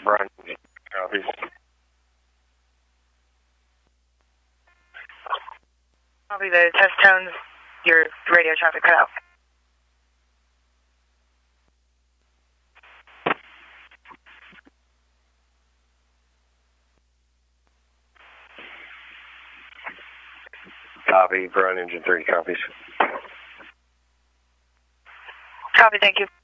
Brian. Copies. Copy the test tones. Your radio traffic cut out. Copy. Brian Engine 3 copies. Copy, thank you.